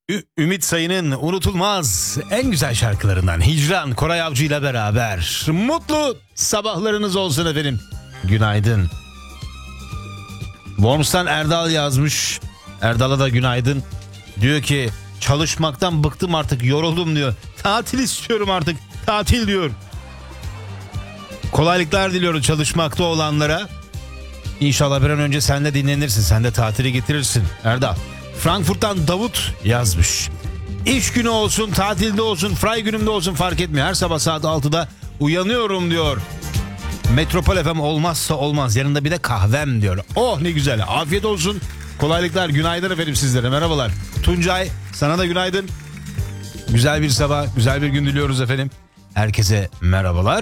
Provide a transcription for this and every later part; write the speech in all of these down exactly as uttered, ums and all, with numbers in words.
Ü- Ümit Sayın'ın unutulmaz en güzel şarkılarından Hicran, Koray Avcı ile beraber. Mutlu sabahlarınız olsun efendim. Günaydın. Worms'tan Erdal yazmış. Erdal'a da günaydın. Diyor ki çalışmaktan bıktım artık, yoruldum diyor. Tatil istiyorum artık. Tatil diyor. Kolaylıklar diliyorum çalışmakta olanlara. İnşallah bir an önce sen de dinlenirsin. Sen de tatili getirirsin Erdal. Frankfurt'tan Davut yazmış. İş günü olsun, tatilde olsun, fray günümde olsun fark etmiyor. Her sabah saat altıda uyanıyorum diyor. Metropol F M olmazsa olmaz. Yanında bir de kahvem diyor. Oh ne güzel. Afiyet olsun. Kolaylıklar. Günaydın efendim sizlere. Merhabalar. Tuncay, sana da günaydın. Güzel bir sabah, güzel bir gün diliyoruz efendim. Herkese merhabalar.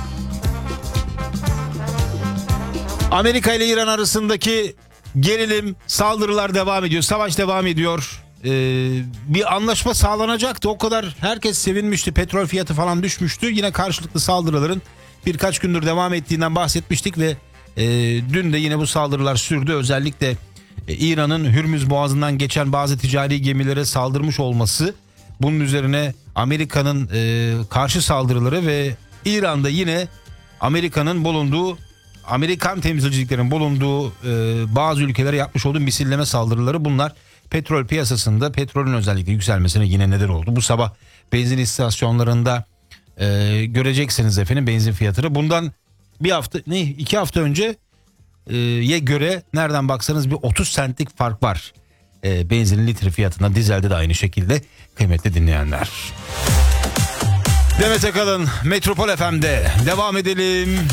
Amerika ile İran arasındaki gerilim, saldırılar devam ediyor. Savaş devam ediyor. Ee, bir anlaşma sağlanacaktı. O kadar herkes sevinmişti. Petrol fiyatı falan düşmüştü. Yine karşılıklı saldırıların birkaç gündür devam ettiğinden bahsetmiştik ve e, dün de yine bu saldırılar sürdü. Özellikle e, İran'ın Hürmüz Boğazı'ndan geçen bazı ticari gemilere saldırmış olması, bunun üzerine Amerika'nın e, karşı saldırıları ve İran'da yine Amerika'nın bulunduğu, Amerikan temsilciliklerin bulunduğu e, bazı ülkelere yapmış olduğu misilleme saldırıları, bunlar petrol piyasasında petrolün özellikle yükselmesine yine neden oldu. Bu sabah benzin istasyonlarında e, göreceksiniz efendim benzin fiyatını. Bundan bir hafta ne iki hafta önce e, ye göre nereden baksanız bir otuz centlik fark var. E, benzinin litre fiyatında, dizelde de aynı şekilde kıymetli dinleyenler. Demet Akalın Metropol F M'de devam edelim.